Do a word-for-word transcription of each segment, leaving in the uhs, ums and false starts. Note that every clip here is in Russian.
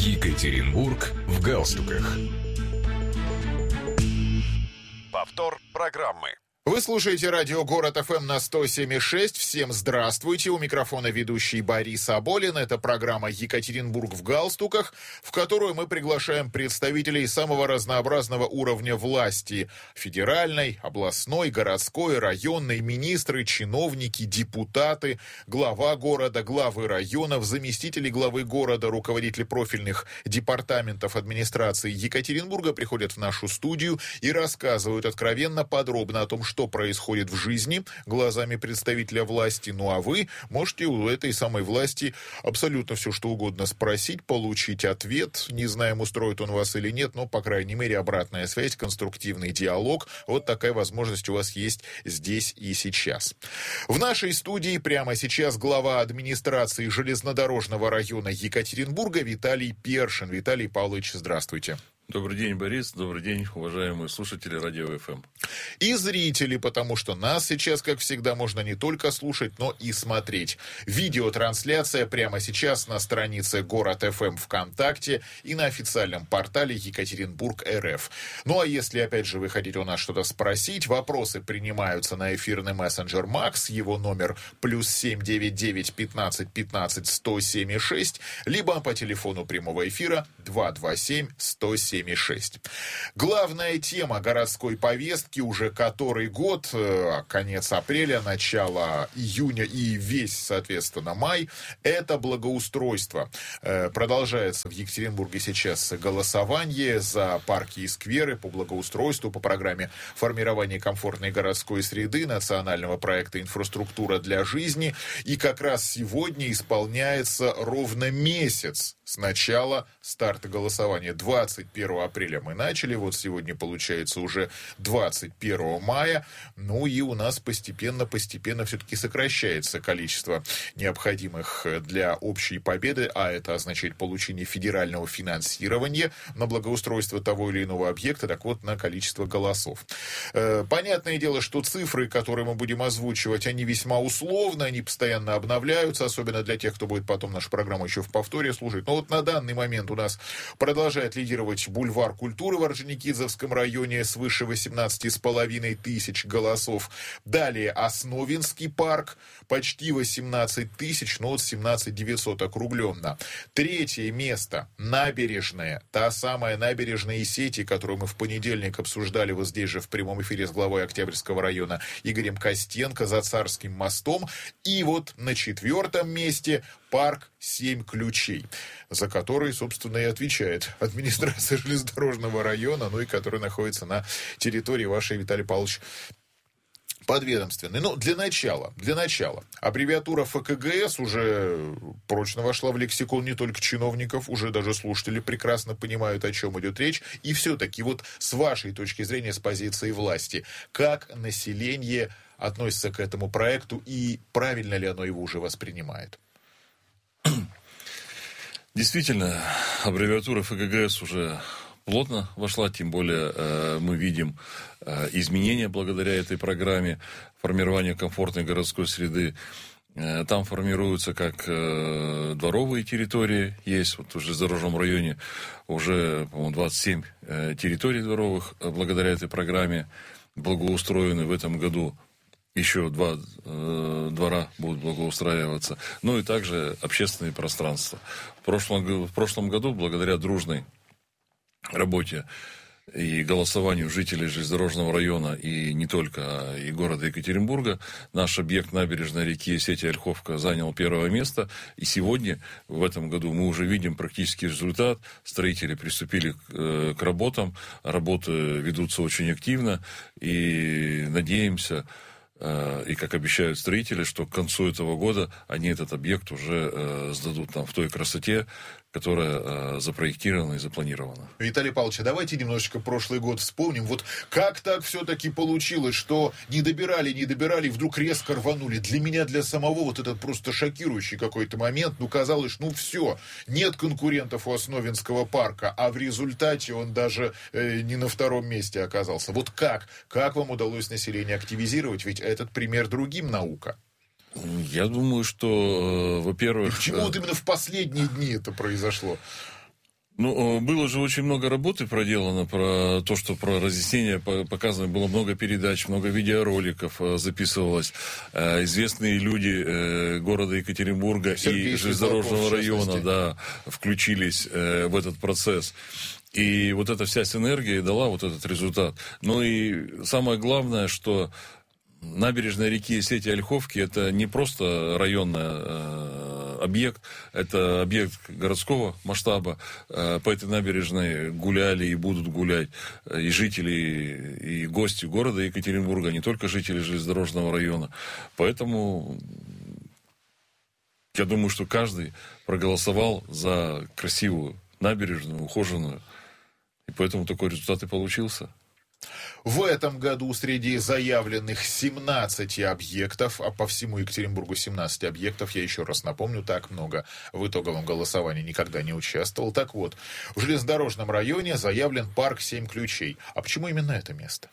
Екатеринбург в галстуках. Повтор программы. Вы слушаете радио «Город ФМ» на сто семь и шесть. Всем здравствуйте. У микрофона ведущий Борис Аболин. Это программа «Екатеринбург в галстуках», в которую мы приглашаем представителей самого разнообразного уровня власти. Федеральной, областной, городской, районной, министры, чиновники, депутаты, глава города, главы районов, заместители главы города, руководители профильных департаментов администрации Екатеринбурга приходят в нашу студию и рассказывают откровенно, подробно о том, что что происходит в жизни глазами представителя власти. Ну а вы можете у этой самой власти абсолютно все, что угодно спросить, получить ответ. Не знаем, устроит он вас или нет, но, по крайней мере, обратная связь, конструктивный диалог. Вот такая возможность у вас есть здесь и сейчас. В нашей студии прямо сейчас глава администрации железнодорожного района Екатеринбурга Виталий Першин. Виталий Павлович, здравствуйте. Добрый день, Борис. Добрый день, уважаемые слушатели радио ФМ. И зрители, потому что нас сейчас, как всегда, можно не только слушать, но и смотреть. Видеотрансляция прямо сейчас на странице Город ФМ ВКонтакте и на официальном портале Екатеринбург точка эр эф. Ну а если, опять же, вы хотите у нас что-то спросить, вопросы принимаются на эфирный мессенджер Макс, его номер плюс семь девять девять пятнадцать пятнадцать сто семь и шесть, либо по телефону прямого эфира два два семь сто семь и шесть. Главная тема городской повестки уже который год, конец апреля, начало июня и весь, соответственно, май, это благоустройство. Продолжается в Екатеринбурге сейчас голосование за парки и скверы по благоустройству по программе формирования комфортной городской среды национального проекта «Инфраструктура для жизни». И как раз сегодня исполняется ровно месяц с начала старта голосования. двадцать первого апреля мы начали, вот сегодня получается уже двадцать первого мая, ну и у нас постепенно-постепенно все-таки сокращается количество необходимых для общей победы, а это означает получение федерального финансирования на благоустройство того или иного объекта, так вот, на количество голосов. Понятное дело, что цифры, которые мы будем озвучивать, они весьма условны, они постоянно обновляются, особенно для тех, кто будет потом нашу программу еще в повторе слушать. Но вот на данный момент у нас продолжает лидировать бульвар культуры в Орджоникидзевском районе свыше восемнадцати с половиной тысяч голосов. Далее Основинский парк, почти восемнадцать тысяч, но вот семнадцать девятьсот округленно. Третье место Набережная, та самая набережная из сети, которую мы в понедельник обсуждали вот здесь же в прямом эфире с главой Октябрьского района Игорем Костенко за Царским мостом. И вот на четвертом месте парк «Семь ключей», за который, собственно, и отвечает администрация железнодорожного района, ну и который находится на территории вашей, Виталий Павлович, подведомственной. Ну, для начала, для начала. Аббревиатура эф ка гэ эс уже прочно вошла в лексикон не только чиновников, уже даже слушатели прекрасно понимают, о чем идет речь. И все-таки вот с вашей точки зрения, с позиции власти, как население относится к этому проекту и правильно ли оно его уже воспринимает? Действительно, аббревиатура эф ка гэ эс уже плотно вошла, тем более э, мы видим э, изменения благодаря этой программе формирования комфортной городской среды. Э, там формируются как э, дворовые территории, есть вот в железнодорожном районе уже, по-моему, двадцать семь э, территорий дворовых э, благодаря этой программе благоустроены в этом году. Еще два э, двора будут благоустраиваться. Ну и также общественные пространства. В прошлом, в прошлом году, благодаря дружной работе и голосованию жителей железнодорожного района, и не только, а и города Екатеринбурга, наш объект набережной реки сети Ольховка занял первое место. И сегодня, в этом году, мы уже видим практический результат. Строители приступили к, э, к работам. Работы ведутся очень активно. И надеемся, и, как обещают строители, что к концу этого года они этот объект уже э, сдадут нам в той красоте, которая э, запроектирована и запланирована. Виталий Павлович, давайте немножечко прошлый год вспомним. Вот как так все-таки получилось, что не добирали, не добирали, вдруг резко рванули. Для меня, для самого, вот этот просто шокирующий какой-то момент. Ну, казалось, ну все, нет конкурентов у Основинского парка, а в результате он даже э, не на втором месте оказался. Вот как? Как вам удалось население активизировать? Ведь этот пример другим наука. Я думаю, что, э, во-первых... Почему вот именно в последние дни это произошло? Ну, было же очень много работы проделано про то, что про разъяснение показано. Было много передач, много видеороликов записывалось. Известные люди города Екатеринбурга Сергей и железнодорожного района, да, включились в этот процесс. И вот эта вся синергия дала вот этот результат. Ну и самое главное, что набережная реки Сети Ольховки — это не просто районная объект, это объект городского масштаба. По этой набережной гуляли и будут гулять и жители, и гости города Екатеринбурга, не только жители железнодорожного района. Поэтому я думаю, что каждый проголосовал за красивую набережную, ухоженную. И поэтому такой результат и получился. В этом году среди заявленных семнадцати объектов, а по всему Екатеринбургу семнадцать объектов, я еще раз напомню, так много в итоговом голосовании никогда не участвовал. Так вот, в железнодорожном районе заявлен парк «Семь ключей». А почему именно это место?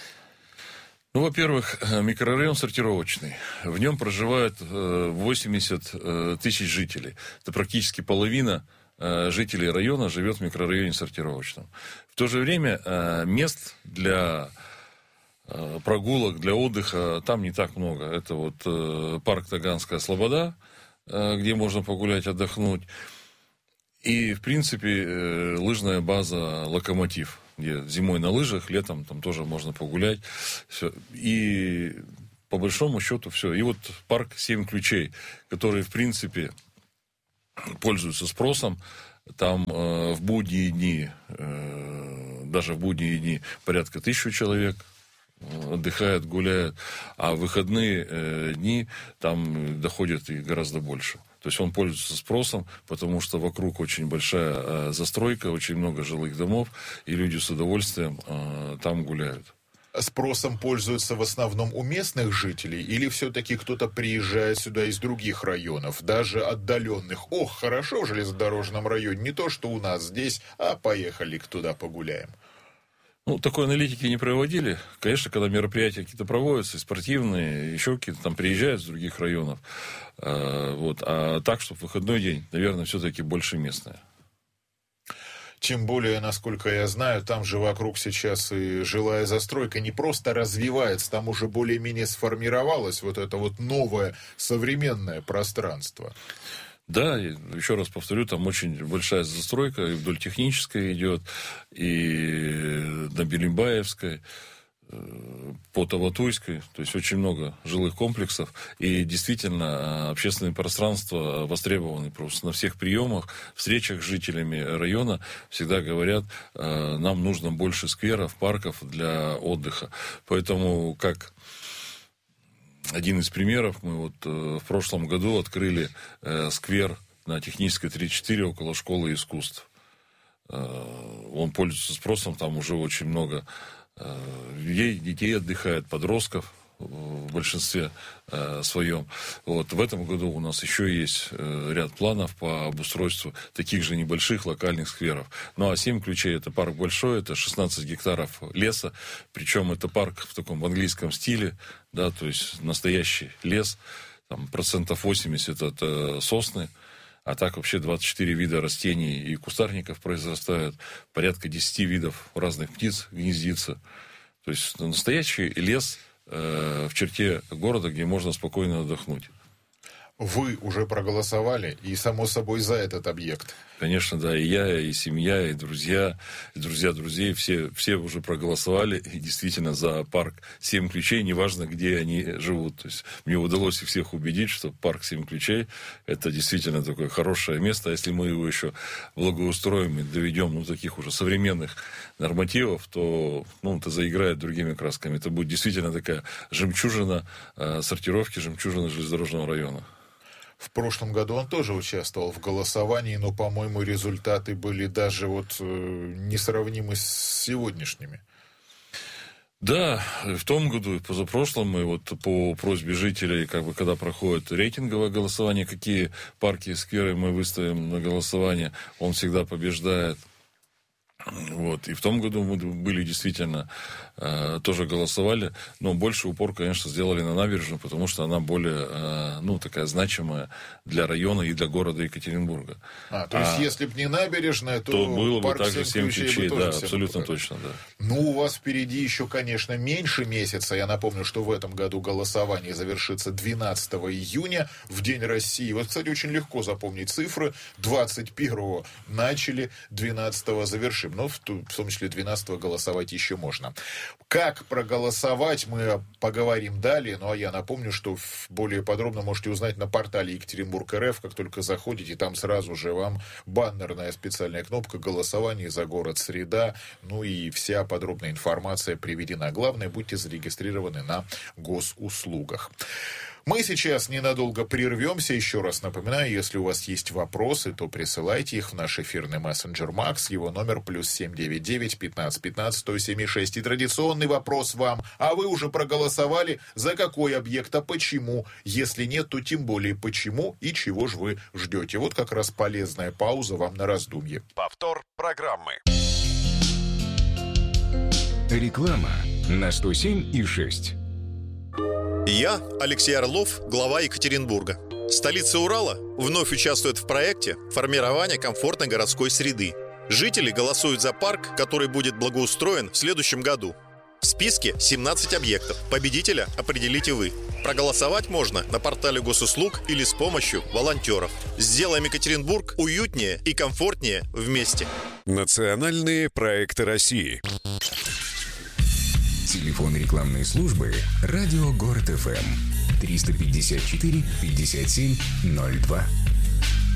Ну, во-первых, микрорайон сортировочный. В нем проживает восемьдесят тысяч жителей. Это практически половина жителей района живет в микрорайоне сортировочном. В то же время мест для прогулок, для отдыха там не так много. Это вот парк Таганская Слобода, где можно погулять, отдохнуть. И, в принципе, лыжная база «Локомотив», где зимой на лыжах, летом там тоже можно погулять. Все. И по большому счету все. И вот парк «Семь ключей», который, в принципе, пользуется спросом. Там э, в будние дни, э, даже в будние дни порядка тысячи человек отдыхает, гуляет, а в выходные э, дни там доходит и гораздо больше. То есть он пользуется спросом, потому что вокруг очень большая э, застройка, очень много жилых домов, и люди с удовольствием э, там гуляют. Спросом пользуются в основном у местных жителей, или все-таки кто-то приезжает сюда из других районов, даже отдаленных? Ох, хорошо в железнодорожном районе, не то, что у нас здесь, а поехали туда погуляем. Ну, такой аналитики не проводили. Конечно, когда мероприятия какие-то проводятся, спортивные, еще какие-то там приезжают с других районов. А, вот. А так, чтобы в выходной день, наверное, все-таки больше местные. Тем более, насколько я знаю, там же вокруг сейчас и жилая застройка не просто развивается, там уже более-менее сформировалось вот это вот новое современное пространство. Да, еще раз повторю, там очень большая застройка, и вдоль Технической идет, и на Белимбаевской, по Таватуйской, то есть очень много жилых комплексов, и действительно общественное пространство востребовано просто на всех приемах, встречах с жителями района всегда говорят, нам нужно больше скверов, парков для отдыха. Поэтому, как один из примеров, мы вот в прошлом году открыли сквер на Технической тридцать четыре около школы искусств. Он пользуется спросом, там уже очень много людей, детей отдыхает, подростков в большинстве э, своем. Вот. В этом году у нас еще есть э, ряд планов по обустройству таких же небольших локальных скверов. Ну а «Семь ключей» — это парк большой, это шестнадцать гектаров леса, причем это парк в таком английском стиле, да, то есть настоящий лес, там процентов восемьдесят это сосны, а так вообще двадцать четыре вида растений и кустарников произрастают, порядка десять видов разных птиц гнездится. То есть настоящий лес э, в черте города, где можно спокойно отдохнуть. Вы уже проголосовали, и, само собой, за этот объект. Конечно, да, и я, и семья, и друзья, и друзья друзей, все, все уже проголосовали, и действительно за парк «Семь ключей», неважно, где они живут. То есть мне удалось их всех убедить, что парк «Семь ключей» — это действительно такое хорошее место. А если мы его еще благоустроим и доведем, ну, таких уже современных нормативов, то, ну, это заиграет другими красками. Это будет действительно такая жемчужина э, сортировки, жемчужина железнодорожного района. В прошлом году он тоже участвовал в голосовании, но, по-моему, результаты были даже вот э, несравнимы с сегодняшними. Да, в том году и позапрошлом мы вот по просьбе жителей, как бы, когда проходит рейтинговое голосование, какие парки и скверы мы выставим на голосование, он всегда побеждает. Вот. И в том году мы были действительно, э, тоже голосовали, но больше упор, конечно, сделали на набережную, потому что она более, э, ну, такая значимая для района и для города Екатеринбурга. А, то есть, а, если бы не набережная, то, то было бы парк также семь ключей, да, абсолютно показали. точно, да. Ну, у вас впереди еще, конечно, меньше месяца. Я напомню, что в этом году голосование завершится двенадцатого июня, в День России. Вот, кстати, очень легко запомнить цифры. двадцать первого начали, двенадцатого завершим. Но в том числе двенадцатого голосовать еще можно. Как проголосовать, мы поговорим далее. Ну, а я напомню, что более подробно можете узнать на портале Екатеринбург точка эр эф. Как только заходите, там сразу же вам баннерная специальная кнопка «Голосование за город Среда». Ну и вся подробная информация приведена. Главное, будьте зарегистрированы на госуслугах. Мы сейчас ненадолго прервемся. Еще раз напоминаю, если у вас есть вопросы, то присылайте их в наш эфирный мессенджер Макс. Его номер плюс семь девять девять пятнадцать пятнадцать сто семь шесть. И традиционный вопрос вам. А вы уже проголосовали? За какой объект? А почему? Если нет, то тем более почему и чего же вы ждете? Вот как раз полезная пауза вам на раздумье. Повтор программы. Реклама на сто семь и шесть. Я, Алексей Орлов, глава Екатеринбурга. Столица Урала вновь участвует в проекте формирования комфортной городской среды. Жители голосуют за парк, который будет благоустроен в следующем году. В списке семнадцать объектов. Победителя определите вы. Проголосовать можно на портале госуслуг или с помощью волонтеров. Сделаем Екатеринбург уютнее и комфортнее вместе. Национальные проекты России. Телефон рекламной службы «Радио Город ФМ» триста пятьдесят четыре пятьдесят семь ноль два.